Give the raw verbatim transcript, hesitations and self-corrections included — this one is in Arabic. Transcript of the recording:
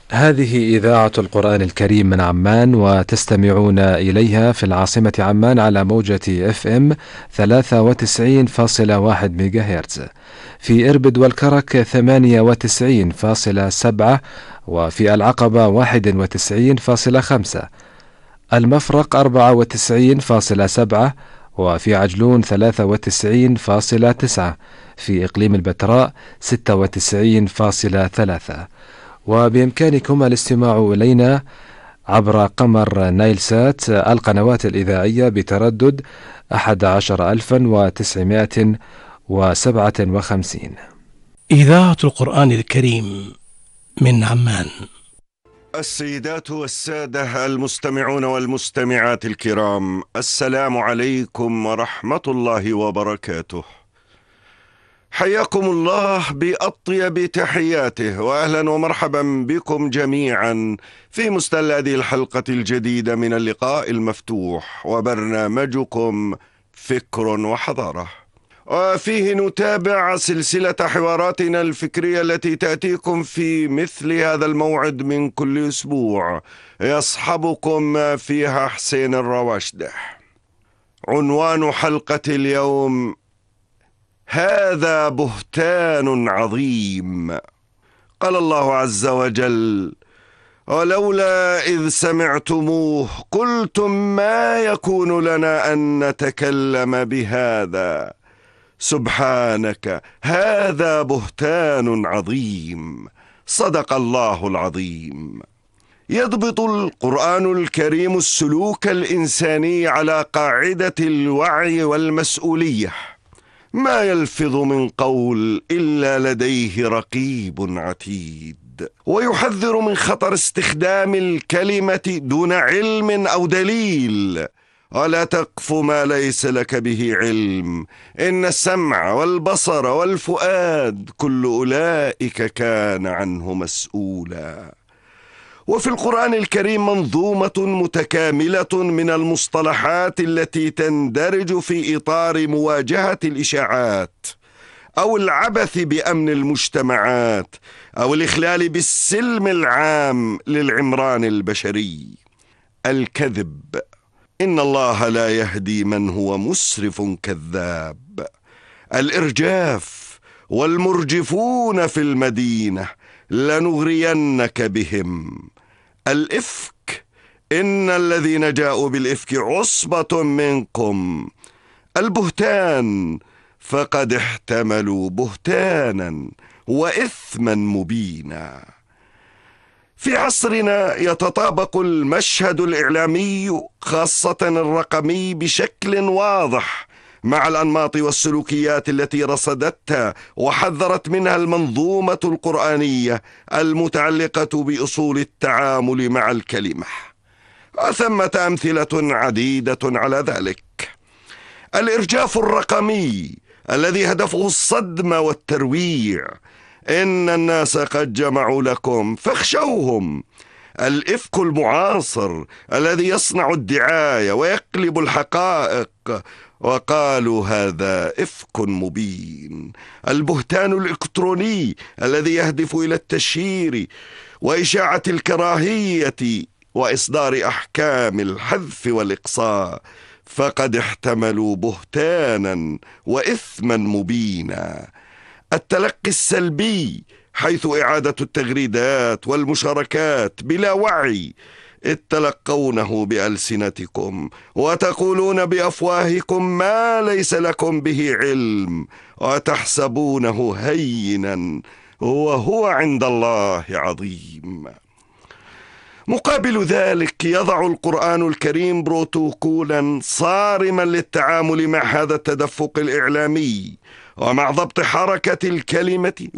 هذه إذاعة القرآن الكريم من عمان، وتستمعون إليها في العاصمة عمان على موجة اف ام ثلاثة وتسعين فاصلة واحد ميجا هرتز، في إربد والكرك ثمانية وتسعين فاصلة سبعة، وفي العقبة واحد وتسعين فاصلة خمسة، المفرق أربعة وتسعين فاصلة سبعة، وفي عجلون ثلاثة وتسعين فاصلة تسعة، في إقليم البتراء ستة وتسعين فاصلة ثلاثة. وبإمكانكم الاستماع إلينا عبر قمر نايلسات القنوات الإذاعية بتردد أحد عشر ألفا وتسعمائة وسبعة وخمسين. إذاعة القرآن الكريم من عمان. السيدات والسادة المستمعون والمستمعات الكرام، السلام عليكم ورحمة الله وبركاته. حياكم الله بأطيب تحياته، وأهلا ومرحبا بكم جميعا في مستهل هذه الحلقة الجديدة من اللقاء المفتوح وبرنامجكم فكر وحضارة، وفيه نتابع سلسلة حواراتنا الفكرية التي تأتيكم في مثل هذا الموعد من كل أسبوع، يصحبكم فيها حسين الرواشده. عنوان حلقة اليوم: هذا بهتان عظيم. قال الله عز وجل: ولولا إذ سمعتموه قلتم ما يكون لنا أن نتكلم بهذا سبحانك هذا بهتان عظيم. صدق الله العظيم. يضبط القرآن الكريم السلوك الإنساني على قاعدة الوعي والمسؤولية. ما يلفظ من قول إلا لديه رقيب عتيد، ويحذر من خطر استخدام الكلمة دون علم أو دليل. ولا تقف ما ليس لك به علم، إن السمع والبصر والفؤاد كل أولئك كان عنه مسؤولا. وفي القرآن الكريم منظومة متكاملة من المصطلحات التي تندرج في إطار مواجهة الإشاعات أو العبث بأمن المجتمعات أو الإخلال بالسلم العام للعمران البشري. الكذب: إن الله لا يهدي من هو مسرف كذاب. الإرجاف: والمرجفون في المدينة لنغرينك بهم. الإفك: إن الذين جاءوا بالإفك عصبة منكم. البهتان: فقد احتملوا بهتانا وإثما مبينا. في عصرنا يتطابق المشهد الإعلامي خاصة الرقمي بشكل واضح مع الأنماط والسلوكيات التي رصدتها وحذرت منها المنظومة القرآنية المتعلقة بأصول التعامل مع الكلمة، وثمة أمثلة عديدة على ذلك. الإرجاف الرقمي الذي هدفه الصدمة والترويع: إن الناس قد جمعوا لكم فاخشوهم. الإفك المعاصر الذي يصنع الدعاية ويقلب الحقائق وقالوا هذا إفك مبين. البهتان الإلكتروني الذي يهدف إلى التشهير وإشاعة الكراهية وإصدار أحكام الحذف والإقصاء، فقد احتملوا بهتانا وإثما مبينا. التلقي السلبي حيث إعادة التغريدات والمشاركات بلا وعي، إذ تلقونه بألسنتكم وتقولون بأفواهكم ما ليس لكم به علم وتحسبونه هينا وهو عند الله عظيم. مقابل ذلك يضع القرآن الكريم بروتوكولا صارما للتعامل مع هذا التدفق الإعلامي ومع ضبط حركة الكلمة